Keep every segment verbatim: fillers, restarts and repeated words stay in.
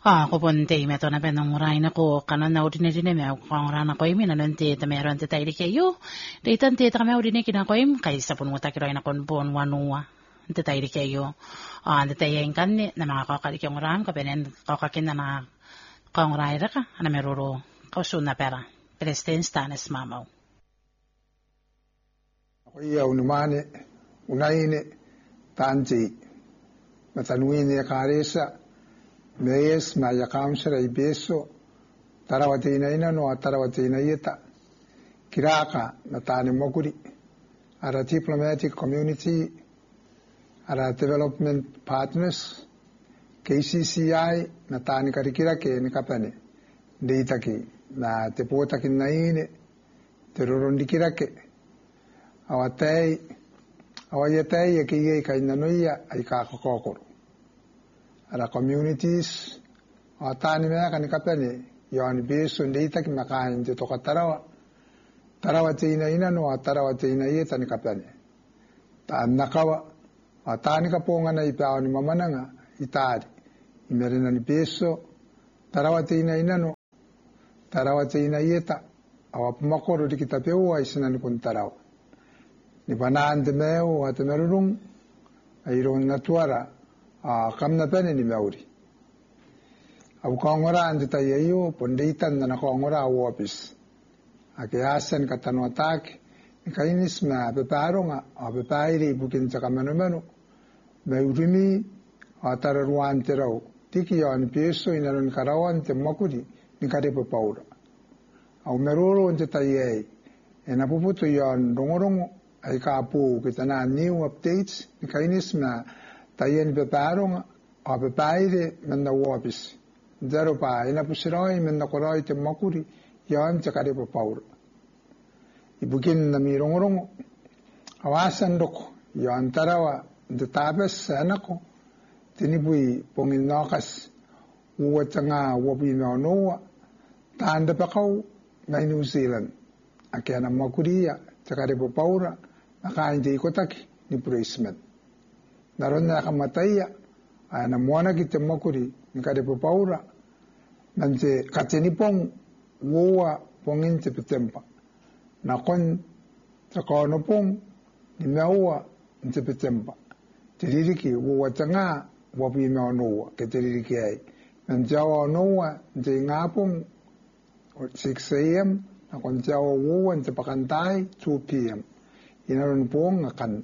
Ah, ko ponte me to na penong raina ko kanan na udine dine me ko rana ko imi nanon te te meron te tairi ke yo. Te tan te ta me udine kina ko im kai sa pun mota kiro ina kon bon wanua. Te tairi ke yo. Ah, te tayi kan ni na mga ka kali kyong ram ka penen ka ka kin na ka raira ka ana meroro ka sunna pera. Presten stanes mamau. Ako iya unumane unaine tanji matanuini karesa Meyes na yakamsha ibeso tarawati na ina no tarawati na yeta kiraka na tani mokuri ara diplomatic community ara development partners K C C I na tani karikira ke ni kapane deita ki na te pota ki na ine te rorondi kirake awatei awayetei e ki ye ka ina noia ai ka kokoro ara communities atani me ka ni kapane yon beso ndeita ki makain te toka tarawa tarawa te ina ina no tarawa te ina ye tani kapane ta nakawa atani ka ponga na ipa ni mamananga itari imerena ni beso tarawa te ina ina no tarawa te ina yeta awa makoro di kita pewa isina ni kun tarawa ni banande meo ate merurung airon natuara a kamna pene ni mauri au kongora ande tayo ponditan na kongora office ake asen katano attack ikainis ma beparonga a bepairi bukin chakamano mano meurimi atara ruan terau tiki on peso inaron karawan te makuri ni kare paura au meroro ante tayo ena puputo yon rongorongo ai kapu kitana new updates ikainis ma tayen beparong a bepaire menda wopis zero pa ina pusiroi menda koroi te makuri yan chakare po paur ibukin na mirongorong awasan dok yan tarawa de tabes anako tinibui pongin nakas uwa tanga wobi no no tanda pakau na New Zealand akena makuri ya chakare po paura akainde ikotaki ni placement naron na kamataya ana mwana ki temakuri nikade paura nante kateni pong woa pongin te petempa na kon takono pong ni mewa te petempa tiririki woa tanga wobi me no ke tiririki ai njawa no te ngapong six a m na kon jawa woa te pakantai two p m inaron pong akan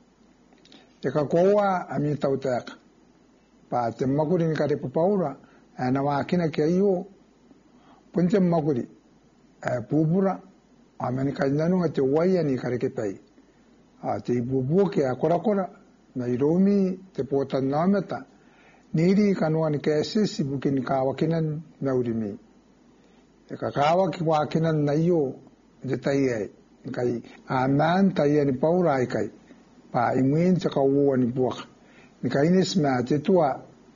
te ka koa ami tautaka pa te makuri ni kare paura ana wakina ke ayo punte makuri e pubura amani kananu te waya ni kare ke pai a te bubu ke akora kora na iromi te pota nameta niri kanuan ke sisi bukin ka wakinan naurimi te ka kawa ki wakinan nayo de tai kai aman tai ni paura ai kai pa imuin tsaka uwa ni buwak ni kainis ma te tua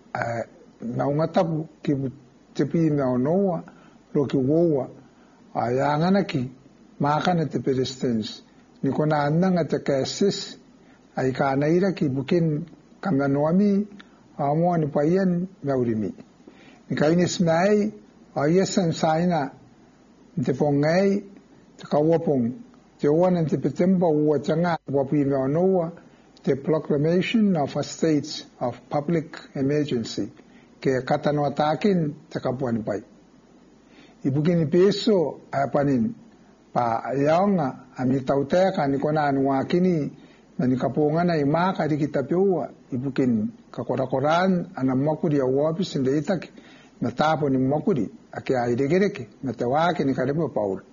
na ungatapu ki te pi mea noa lo ki uwa a yangana ki maakana te pedestens ni kona ananga te kaesis a i ka naira ki bukin kamna noami a mua ni paien meurimi ni kainis mai a yesan saina te pongai te kawapong te oan te petemba ua tanga wapi mea noa the proclamation of a state of public emergency ke katano atakin te kapuan pai ibugini peso apanin pa yaonga ami tauteka ni kona anuakini na ni kapunga na imaka di kita peua ibukin kakorakoran ana makuri ya wapis ndeitaki na tapo ni makuri ake aidegereke na tewake ni karibu paul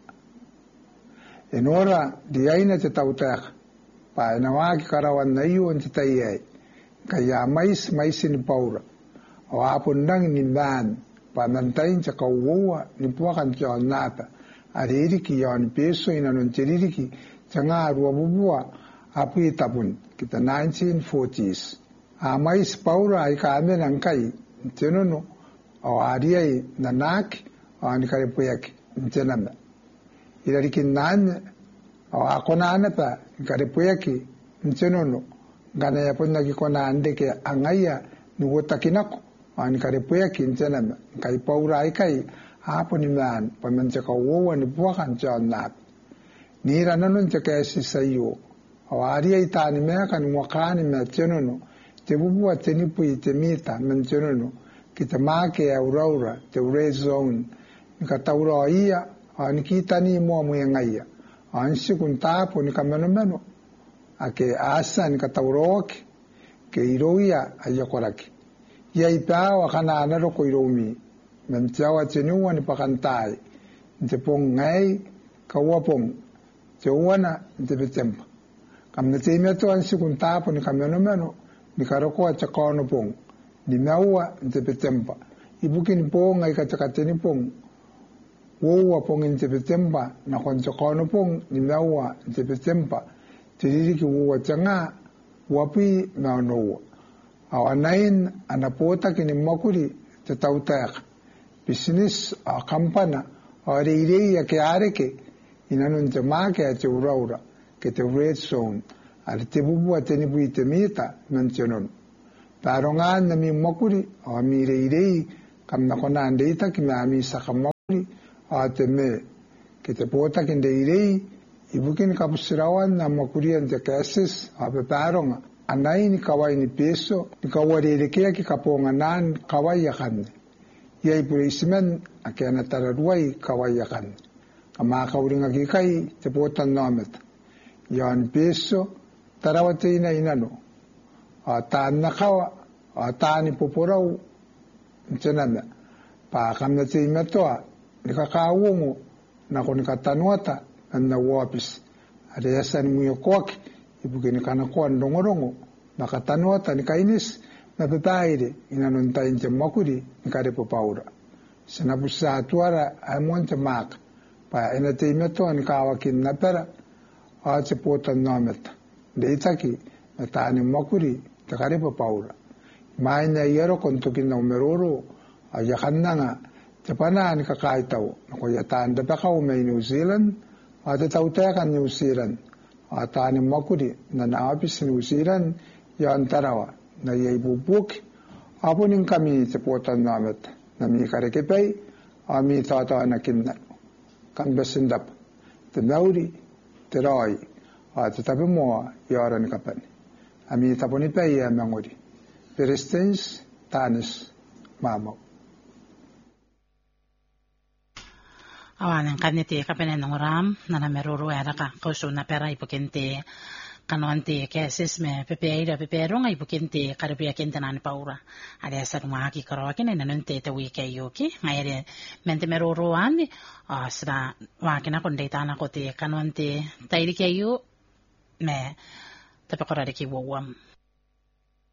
enora di aina te tauteka pa na waki karawan na iyo nti taiyay kaya mais mais ni paura o apon nang ni man pa nantain sa kawuwa ni puwakan siya nata aririki yon peso inanon tiririki sa nga ruwabubuwa apu itapun kita nineteen forties a mais paura ay kame ng kay tinono o ariyay nanak o anikaripuyak tinanda ilarikin nan o ako na anata karipuyaki ntenono gana yapon nagi kona ande ke angaya ni wotakinako Ani kare puya kintena kai paurai kai hapo ni man pamancha ka wowa ni buakan jannat. Ni rananun chaka sisayo. Awari ai tani me kan wakani me chenono. Te bubua te nipu te mita men chenono. Kita make auraura te red zone. Nika taura ia ani kita ni mo mo ngaya. Ani sikun tapo ni kameno meno. Ake asa ni katauroke ke iroia ayakoraki. Ia ipa wa kana anaro ko iromi. Men tiawa chenua ni pakantai. Nte pong ngai kawapong. Te uana nte betempa. Kam na te meto an sikun tapo ni kameno meno ni karoko a chakono pong. Ni meua nte betempa. Ibuki ni pong ngai kachakateni pong. Wowa pong nte betempa na kon chakono pong ni meua nte betempa. Tiriri ki wowa changa wapi na noa. Au anain anapota kini makuri te tautak. Business a kampana a reirei a ke areke inanun te make a te uraura ke te red zone ale te bubu a teni bui te mita nan te non. Pero nga na mi makuri a mi reirei kam na kona andeita ki me a mi saka makuri a te me ke te pota ki reirei ibukin kapusirawan na makurian te cases a peparonga. Anai ni kawai ni peso ni kawai rekea ki kaponga nan kawai yakan. Ia ipureisimen ake ana tararuai kawai yakan. Kama kauringa ki kai te potan nomet. Ia ni peso tarawate ina inano. A taan na kawa a taan ni poporau ncenana. Pa kamna te imetoa ni kakawungu na koni katanuata na wapis. Ada yasan muyo kwaki ibugini kana kwa ndongorongo nakatanota ni kainis na pepaire inanonta inche makuri ni kare popaura sinabusa atuara amonte mak pa enate imeto ni kawakin na pera ache pota nometa deitaki metani makuri te kare popaura maina yero kontokin na umeroro ayakananga te pana ni kakaitau ko yatanda pa ka umay New Zealand ate tauteka New Zealand atani makuri na naapis sinusiran yan tarawa na yay bubuk apunin kami sa potan namet na mi karekipay ami tata na kinna kan besindap te nauri te rai at tabi mo yaran kapan ami taponi pay ya mangori peristens tanis mamaw. Awan ang kaniti kapenen ng ram na nameruro era ka kauso na pera ipukente kanonti kesis me pepeira pepero nga ipukente karibia kente nan paura ada sa rumaki karawakin na nanunte te wike yoki ngaire mente meruro andi asra wakina kon data na ko te kanonti tairi kayo me tapakora de ki wawam